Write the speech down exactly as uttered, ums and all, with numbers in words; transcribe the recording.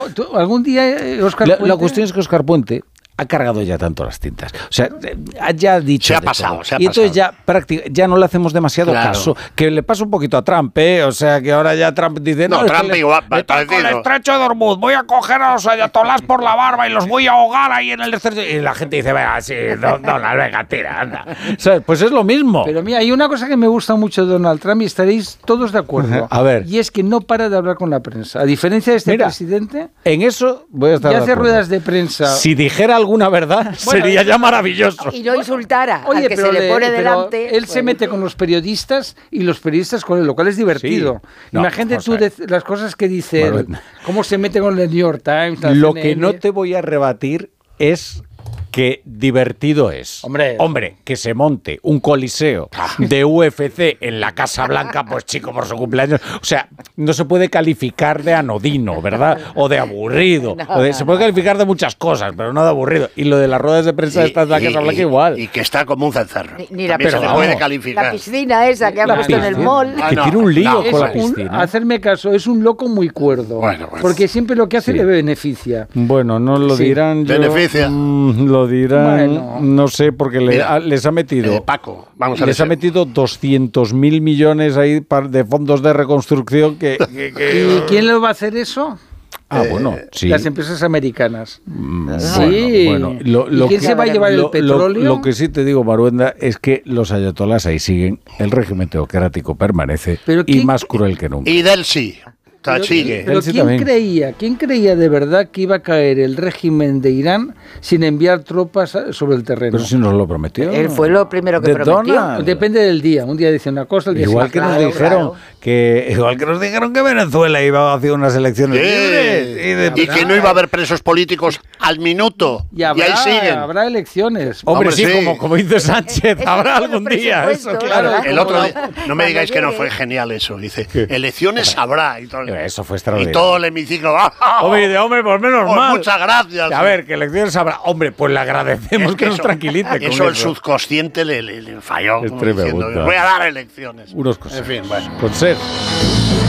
¿Tú, algún día, Óscar La, Puente? la cuestión es que Óscar Puente ha cargado ya tanto las tintas. O sea, ya ha dicho. Se ha de pasado, todo. se ha Y entonces pasado. ya, prácti- ya no le hacemos demasiado Claro. caso. Que le pasa un poquito a Trump, ¿eh? O sea, que ahora ya Trump dice. No, No, es que Trump le- igual, está con el parecido. estrecho de Hormuz. Voy a coger a los ayatolás por la barba y los voy a ahogar ahí en el estrecho. Y la gente dice, venga, sí, no, no, la venga, tira, anda. ¿Sabes? Pues es lo mismo. Pero mira, hay una cosa que me gusta mucho de Donald Trump y estaréis todos de acuerdo. A ver. Y es que no para de hablar con la prensa. A diferencia de este Mira, presidente, En eso voy a estar que de hace acuerdo. ruedas de prensa. Si dijera alguna verdad, sería ya maravilloso. Y no insultara Oye, al que pero se le le- pone pero delante. él se pues, mete con los periodistas y los periodistas con él, lo cual es divertido. Sí. No, Imagínate tú José. de- las cosas que dice él, Manuel. cómo se mete con el New York Times. la Lo C N que N. no te voy a rebatir es que divertido es. Hombre. Hombre, que se monte un coliseo de U F C en la Casa Blanca, pues chico, por su cumpleaños. O sea, no se puede calificar de anodino, ¿verdad? O de aburrido. No, o de- no, se puede no. calificar de muchas cosas, pero no de aburrido. Y lo de las ruedas de prensa Y- estas de la y- Casa Blanca y- igual. Y que está como un cencerro. Ni- ni la También se piscina. le puede Vamos. calificar. La piscina esa que ha La puesto en el piscina. mall. Ah, que no, tiene un lío no, con es la Un- piscina. hacerme caso, es un loco muy cuerdo. Bueno, bueno. Porque siempre lo que hace Sí. le beneficia. Bueno, no lo Sí. dirán. Yo, Beneficia. mm, lo dirán. Bueno. No sé, porque le- Mira, a- les ha metido. Eh, Paco, vamos a ver. Les ha metido doscientos mil millones ahí par- de fondos de reconstrucción que... que- que- ¿Y quién lo va a hacer eso? Ah, bueno, sí. Las empresas americanas. Mm, Sí. Bueno, bueno, lo, ¿Y lo quién que- se va a llevar el lo- lo- petróleo? Lo, que sí te digo, Maruenda, es que los ayatolás ahí siguen, el régimen teocrático permanece Pero y ¿quién- más cruel que nunca. Y del sí. O sea, Pero- sigue. Pero Él sí ¿quién también. creía, quién creía de verdad que iba a caer el régimen de Irán sin enviar tropas a- sobre el terreno? Pero si nos lo prometió. Él fue lo primero que De prometió. Donald. Depende del día. Un día dice una cosa, el día Igual dice que otra. nos claro, dijeron claro. que igual que nos dijeron que Venezuela iba a hacer unas elecciones Sí. libres y de- Y que no iba a haber presos políticos al minuto. Y, habrá, ahí siguen. habrá elecciones. Hombre, Hombre, sí, sí. Como, como dice Sánchez, Eso habrá fue los algún día, eso presupuestos, claro. ¿verdad? El otro Como día, no me cuando digáis que no llegue. fue genial eso. Dice, elecciones habrá. Y todo, Eso fue y extraordinario. todo el hemiciclo. ¡ah, ah, Hombre, de hombre, pues menos pues mal. muchas gracias. A ver, que elecciones habrá. Hombre, pues le agradecemos Es que, nos eso- tranquilice con Eso el eso. subconsciente le, le- le falló. Es como tremendo. diciendo, voy a dar elecciones. Unos cosas. En fin, bueno. Con ser.